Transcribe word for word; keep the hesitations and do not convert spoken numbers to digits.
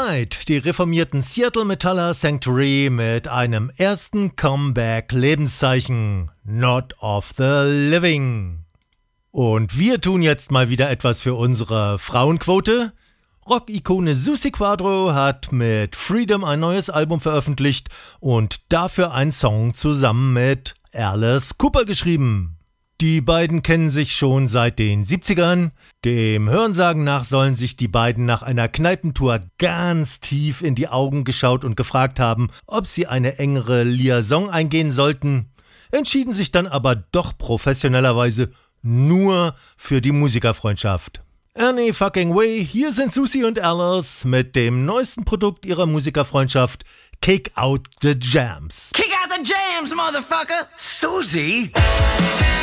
Alright, die reformierten Seattle Metaller Sanctuary mit einem ersten Comeback-Lebenszeichen. Not of the Living. Und wir tun jetzt mal wieder etwas für unsere Frauenquote. Rock-Ikone Suzi Quatro hat mit Freedom ein neues Album veröffentlicht und dafür einen Song zusammen mit Alice Cooper geschrieben. Die beiden kennen sich schon seit den siebzigern. Dem Hörensagen nach sollen sich die beiden nach einer Kneipentour ganz tief in die Augen geschaut und gefragt haben, ob sie eine engere Liaison eingehen sollten, entschieden sich dann aber doch professionellerweise nur für die Musikerfreundschaft. Any fucking way, hier sind Suzi und Alice mit dem neuesten Produkt ihrer Musikerfreundschaft, Kick Out the Jams. Kick out the jams, motherfucker! Suzi?